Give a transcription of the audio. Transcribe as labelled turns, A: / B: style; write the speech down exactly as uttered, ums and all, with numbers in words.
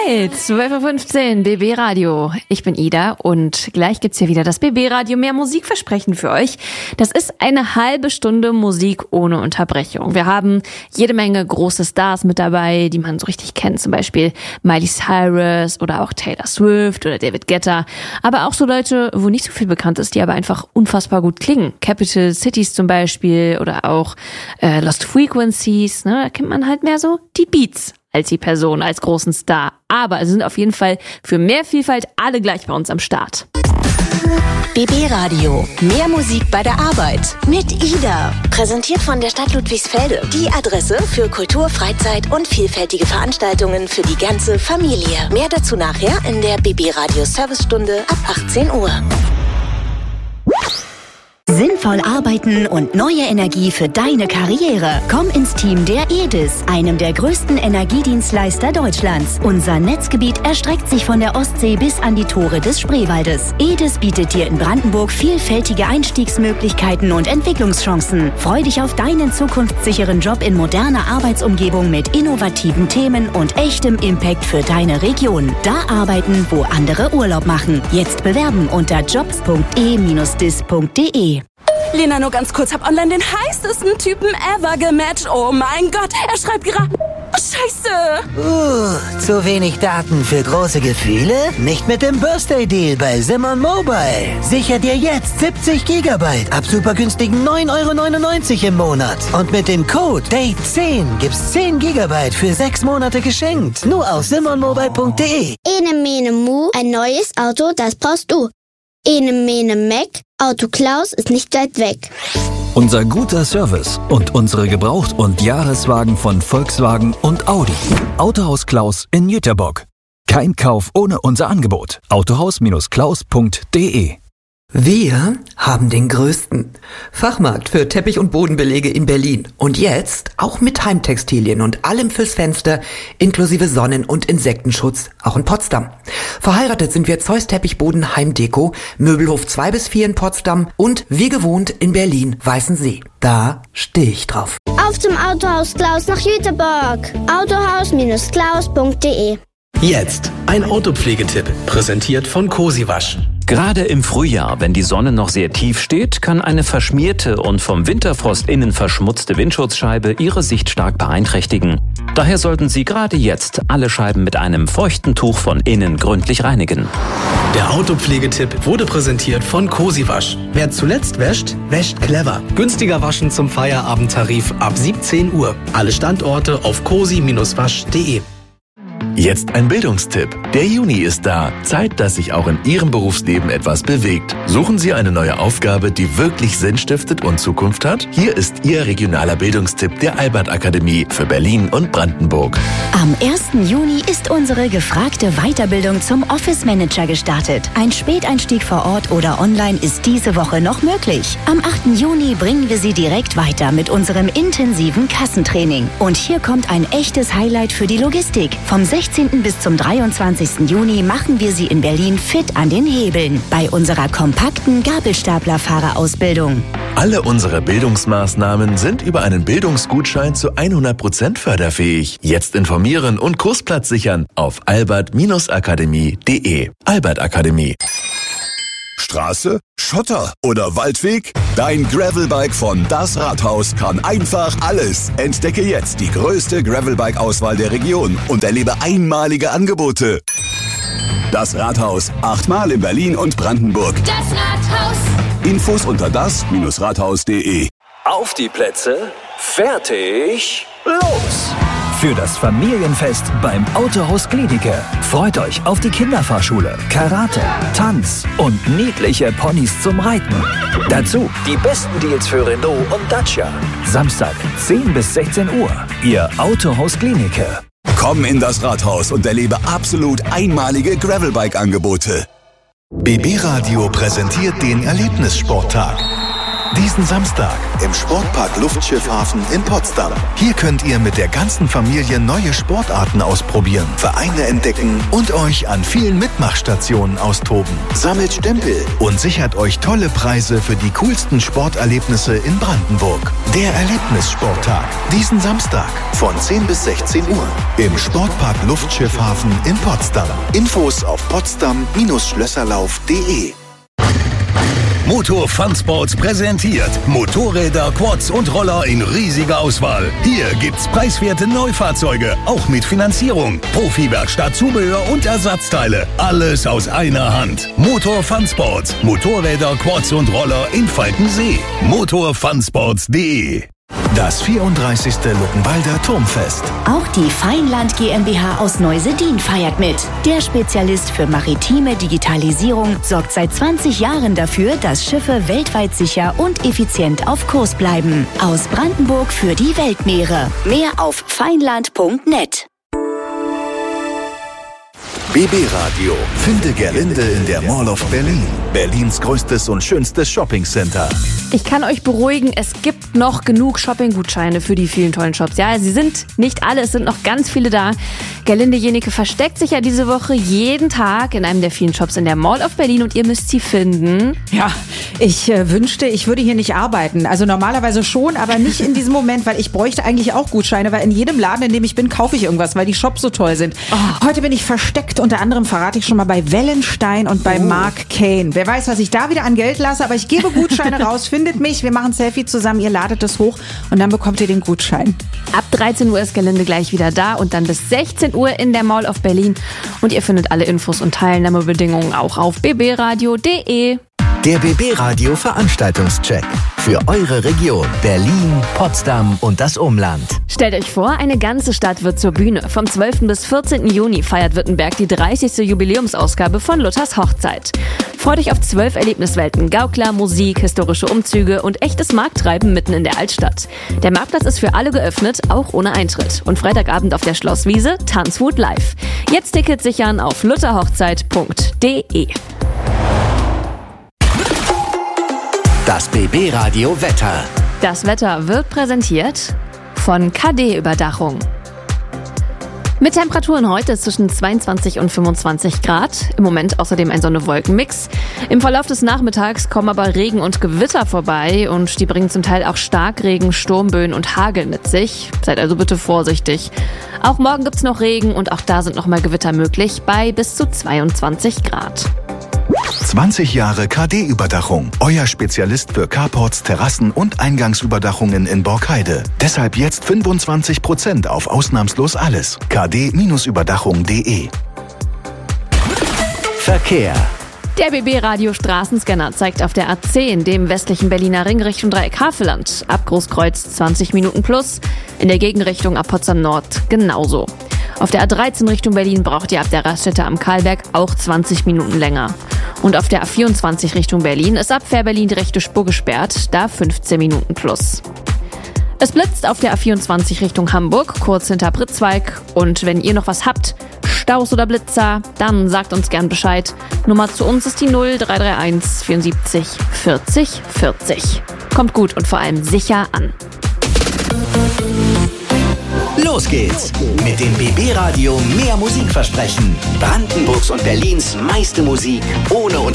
A: Alright, zwölf Uhr fünfzehn, B B Radio. Ich bin Ida und gleich gibt's hier wieder das B B Radio mehr Musikversprechen für euch. Das ist eine halbe Stunde Musik ohne Unterbrechung. Wir haben jede Menge große Stars mit dabei, die man so richtig kennt, zum Beispiel Miley Cyrus oder auch Taylor Swift oder David Guetta. Aber auch so Leute, wo nicht so viel bekannt ist, die aber einfach unfassbar gut klingen. Capital Cities zum Beispiel oder auch äh, Lost Frequencies. Ne? Da kennt man halt mehr so die Beats als die Person, als großen Star. Aber sie sind auf jeden Fall für mehr Vielfalt alle gleich bei uns am Start.
B: B B Radio. Mehr Musik bei der Arbeit. Mit Ida. Präsentiert von der Stadt Ludwigsfelde. Die Adresse für Kultur, Freizeit und vielfältige Veranstaltungen für die ganze Familie. Mehr dazu nachher in der B B Radio Servicestunde ab achtzehn Uhr. Sinnvoll arbeiten und neue Energie für deine Karriere. Komm ins Team der E D I S, einem der größten Energiedienstleister Deutschlands. Unser Netzgebiet erstreckt sich von der Ostsee bis an die Tore des Spreewaldes. E D I S bietet dir in Brandenburg vielfältige Einstiegsmöglichkeiten und Entwicklungschancen. Freu dich auf deinen zukunftssicheren Job in moderner Arbeitsumgebung mit innovativen Themen und echtem Impact für deine Region. Da arbeiten, wo andere Urlaub machen. Jetzt bewerben unter jobs punkt e dash dis punkt de.
C: Lena, nur ganz kurz, hab online den heißesten Typen ever gematcht. Oh mein Gott, er schreibt gerade... Oh, Scheiße!
D: Uh, zu wenig Daten für große Gefühle? Nicht mit dem Birthday-Deal bei Simon Mobile. Sicher dir jetzt siebzig Gigabyte ab super günstigen neun Euro neunundneunzig im Monat. Und mit dem Code Date zehn gibt's zehn Gigabyte für sechs Monate geschenkt. Nur auf simon mobile punkt de.
E: Ene mene mu, ein neues Auto, das brauchst du. Ene mene Mac, Auto Klaus ist nicht weit weg.
F: Unser guter Service und unsere Gebraucht- und Jahreswagen von Volkswagen und Audi. Autohaus Klaus in Jüterbock. Kein Kauf ohne unser Angebot. autohaus Bindestrich klaus punkt de.
G: Wir haben den größten Fachmarkt für Teppich- und Bodenbelege in Berlin. Und jetzt auch mit Heimtextilien und allem fürs Fenster, inklusive Sonnen- und Insektenschutz, auch in Potsdam. Verheiratet sind wir Zeus Teppichboden Heimdeko, Möbelhof zwei bis vier in Potsdam und wie gewohnt in Berlin Weißensee. Da stehe ich drauf.
E: Auf zum Autohaus Klaus nach Jüterbock. autohaus Bindestrich klaus punkt de.
H: Jetzt ein Autopflegetipp, präsentiert von Cosiwasch.
I: Gerade im Frühjahr, wenn die Sonne noch sehr tief steht, kann eine verschmierte und vom Winterfrost innen verschmutzte Windschutzscheibe Ihre Sicht stark beeinträchtigen. Daher sollten Sie gerade jetzt alle Scheiben mit einem feuchten Tuch von innen gründlich reinigen.
H: Der Autopflegetipp wurde präsentiert von Cosiwasch. Wer zuletzt wäscht, wäscht clever. Günstiger waschen zum Feierabendtarif ab siebzehn Uhr. Alle Standorte auf cosi Bindestrich wasch punkt de.
J: Jetzt ein Bildungstipp. Der Juni ist da. Zeit, dass sich auch in Ihrem Berufsleben etwas bewegt. Suchen Sie eine neue Aufgabe, die wirklich Sinn stiftet und Zukunft hat? Hier ist Ihr regionaler Bildungstipp der Albert Akademie für Berlin und Brandenburg.
B: Am ersten Juni ist unsere gefragte Weiterbildung zum Office Manager gestartet. Ein Späteinstieg vor Ort oder online ist diese Woche noch möglich. Am achten Juni bringen wir Sie direkt weiter mit unserem intensiven Kassentraining. Und hier kommt ein echtes Highlight für die Logistik. Vom sechzehnten bis zum dreiundzwanzigsten Juni machen wir Sie in Berlin fit an den Hebeln bei unserer kompakten Gabelstaplerfahrerausbildung.
J: Alle unsere Bildungsmaßnahmen sind über einen Bildungsgutschein zu hundert Prozent förderfähig. Jetzt informieren und Kursplatz sichern auf albert akademie punkt de. Albert Akademie.
K: Straße, Schotter oder Waldweg? Dein Gravelbike von Das Rathaus kann einfach alles. Entdecke jetzt die größte Gravelbike-Auswahl der Region und erlebe einmalige Angebote. Das Rathaus, achtmal in Berlin und Brandenburg.
L: Das Rathaus.
K: Infos unter das Bindestrich rathaus punkt de.
M: Auf die Plätze, fertig, los!
F: Für das Familienfest beim Autohaus Gliedicke. Freut euch auf die Kinderfahrschule, Karate, Tanz und niedliche Ponys zum Reiten. Dazu die besten Deals für Renault und Dacia. Samstag zehn bis sechzehn Uhr. Ihr Autohaus Gliedicke.
K: Komm in das Rathaus und erlebe absolut einmalige Gravelbike-Angebote.
N: B B Radio präsentiert den Erlebnissporttag.
L: Diesen Samstag im Sportpark Luftschiffhafen in Potsdam. Hier könnt ihr mit der ganzen Familie neue Sportarten ausprobieren, Vereine entdecken und euch an vielen Mitmachstationen austoben. Sammelt Stempel und sichert euch tolle Preise für die coolsten Sporterlebnisse in Brandenburg. Der Erlebnissporttag. Diesen Samstag von zehn bis sechzehn Uhr im Sportpark Luftschiffhafen in Potsdam. Infos auf potsdam Schlösserlauf punkt de.
N: Motor Fun Sports präsentiert Motorräder, Quads und Roller in riesiger Auswahl. Hier gibt's preiswerte Neufahrzeuge, auch mit Finanzierung. Profi-Werkstatt, Zubehör und Ersatzteile. Alles aus einer Hand. Motor Fun Sports. Motorräder, Quads und Roller in Falkensee. motor fun sports punkt de.
L: Das vierunddreißigste Luckenwalder Turmfest.
B: Auch die Feinland GmbH aus Neusedin feiert mit. Der Spezialist für maritime Digitalisierung sorgt seit zwanzig Jahren dafür, dass Schiffe weltweit sicher und effizient auf Kurs bleiben. Aus Brandenburg für die Weltmeere. Mehr auf feinland punkt net.
L: B B-Radio. Finde Gerlinde in der Mall of Berlin. Berlins größtes und schönstes Shoppingcenter.
A: Ich kann euch beruhigen, es gibt noch genug Shopping-Gutscheine für die vielen tollen Shops. Ja, sie sind nicht alle, es sind noch ganz viele da. Gerlinde Jenike versteckt sich ja diese Woche jeden Tag in einem der vielen Shops in der Mall of Berlin und ihr müsst sie finden.
O: Ja, ich äh, wünschte, ich würde hier nicht arbeiten. Also normalerweise schon, aber nicht in diesem Moment, weil ich bräuchte eigentlich auch Gutscheine, weil in jedem Laden, in dem ich bin, kaufe ich irgendwas, weil die Shops so toll sind. Oh. Heute bin ich versteckt, unter anderem verrate ich schon mal bei Wellenstein und bei oh. Mark Kane. Wer weiß, was ich da wieder an Geld lasse, aber ich gebe Gutscheine raus, findet mich, wir machen ein Selfie zusammen, ihr ladet es hoch und dann bekommt ihr den Gutschein.
A: Ab dreizehn Uhr ist Gerlinde gleich wieder da und dann bis sechzehn Uhr in der Mall of Berlin. Und ihr findet alle Infos und Teilnahmebedingungen auch auf b b radio punkt de.
P: Der B B-Radio Veranstaltungscheck für eure Region Berlin, Potsdam und das Umland.
A: Stellt euch vor, eine ganze Stadt wird zur Bühne. Vom zwölften bis vierzehnten Juni feiert Württemberg die dreißigste Jubiläumsausgabe von Luthers Hochzeit. Freut euch auf zwölf Erlebniswelten, Gaukler, Musik, historische Umzüge und echtes Markttreiben mitten in der Altstadt. Der Marktplatz ist für alle geöffnet, auch ohne Eintritt. Und Freitagabend auf der Schlosswiese Tanzwut live. Jetzt Tickets sichern auf lutherhochzeit punkt de.
P: Das B B-Radio Wetter.
A: Das Wetter wird präsentiert von K D-Überdachung. Mit Temperaturen heute zwischen zweiundzwanzig und fünfundzwanzig Grad. Im Moment außerdem ein Sonne-Wolken-Mix. Im Verlauf des Nachmittags kommen aber Regen und Gewitter vorbei und die bringen zum Teil auch Starkregen, Sturmböen und Hagel mit sich. Seid also bitte vorsichtig. Auch morgen gibt's noch Regen und auch da sind nochmal Gewitter möglich bei bis zu zweiundzwanzig Grad.
L: zwanzig Jahre K D-Überdachung. Euer Spezialist für Carports, Terrassen und Eingangsüberdachungen in Borkheide. Deshalb jetzt fünfundzwanzig Prozent auf ausnahmslos alles. k d Überdachung punkt de.
P: Verkehr.
A: Der B B-Radio Straßenscanner zeigt auf der A zehn, dem westlichen Berliner Ring Richtung Dreieck Havelland, ab Großkreuz zwanzig Minuten plus, in der Gegenrichtung ab Potsdam Nord genauso. Auf der A dreizehn Richtung Berlin braucht ihr ab der Raststätte am Karlberg auch zwanzig Minuten länger. Und auf der A vierundzwanzig Richtung Berlin ist ab Fährberlin die rechte Spur gesperrt, da fünfzehn Minuten plus. Es blitzt auf der A vierundzwanzig Richtung Hamburg, kurz hinter Pritzwalk. Und wenn ihr noch was habt, Staus oder Blitzer, dann sagt uns gern Bescheid. Nummer zu uns ist die null drei drei eins vierundsiebzig vierzig vierzig. Kommt gut und vor allem sicher an.
P: Los geht's mit dem B B-Radio mehr Musik versprechen. Brandenburgs und Berlins meiste Musik ohne Unterbrechung.